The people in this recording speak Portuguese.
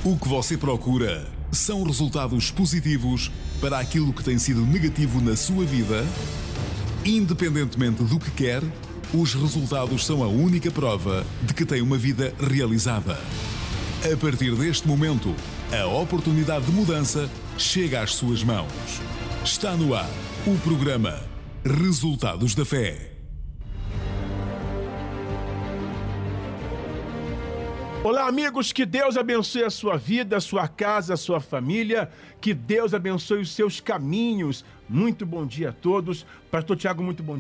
O que você procura são resultados positivos para aquilo que tem sido negativo na sua vida? Independentemente do que quer, os resultados são a única prova de que tem uma vida realizada. A partir deste momento, a oportunidade de mudança chega às suas mãos. Está no ar o programa Resultados da Fé. Olá, amigos, que Deus abençoe a sua vida, a sua casa, a sua família, que Deus abençoe os seus caminhos. Muito bom dia a todos. Pastor Tiago, muito bom dia.